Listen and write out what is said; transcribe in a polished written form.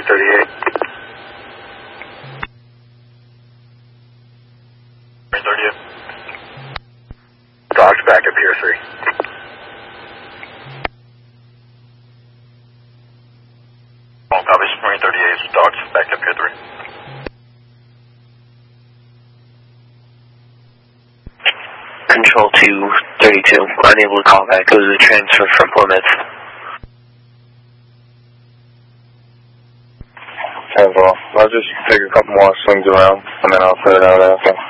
38. Marine 38. Dogs back up here 3. All copies, Marine 38, dogs back up here 3. Control 232, unable to call back. It was a transfer from Plymouth. 10-4. I'll just take a couple more swings around, and then I'll set it out after.